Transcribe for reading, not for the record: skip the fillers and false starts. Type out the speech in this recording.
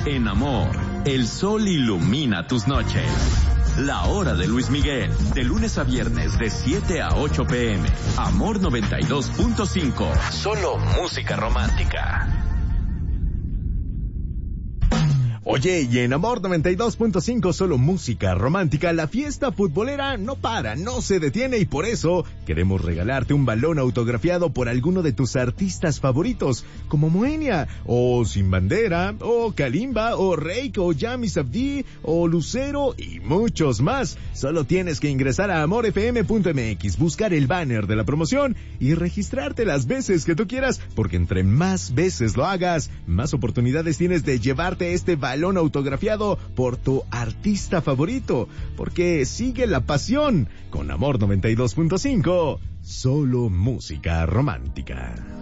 En Amor, el sol ilumina tus noches. La hora de Luis Miguel, de lunes a viernes de 7 a 8 p.m. Amor 92.5, solo música romántica. Oye, y en Amor 92.5, solo música romántica, la fiesta futbolera no para, no se detiene, y por eso queremos regalarte un balón autografiado por alguno de tus artistas favoritos, como Moenia, o Sin Bandera, o Kalimba, o Reik, o Yami Sabdi, o Lucero, y muchos más. Solo tienes que ingresar a amorfm.mx, buscar el banner de la promoción y registrarte las veces que tú quieras, porque entre más veces lo hagas, más oportunidades tienes de llevarte este balón autografiado por tu artista favorito, porque sigue la pasión con Amor 92.5, solo música romántica.